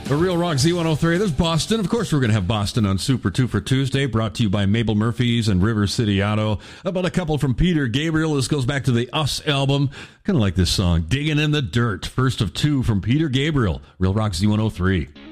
The Real Rock Z103. There's Boston. Of course, we're going to have Boston on Super 2 for Tuesday, brought to you by Mabel Murphy's and River City Auto. About a couple from Peter Gabriel. This goes back to the Us album. Kind of like this song, Digging in the Dirt. First of two from Peter Gabriel. Real Rock Z103.